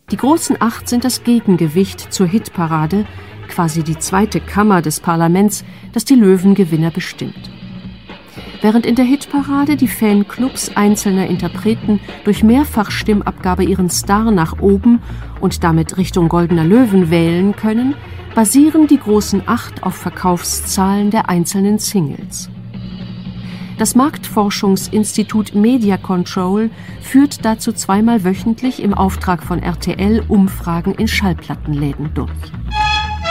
Die großen Acht sind das Gegengewicht zur Hitparade, quasi die zweite Kammer des Parlaments, das die Löwengewinner bestimmt. Während in der Hitparade die Fanclubs einzelner Interpreten durch Mehrfachstimmabgabe ihren Star nach oben und damit Richtung Goldener Löwen wählen können, basieren die großen Acht auf Verkaufszahlen der einzelnen Singles. Das Marktforschungsinstitut Media Control führt dazu zweimal wöchentlich im Auftrag von RTL Umfragen in Schallplattenläden durch.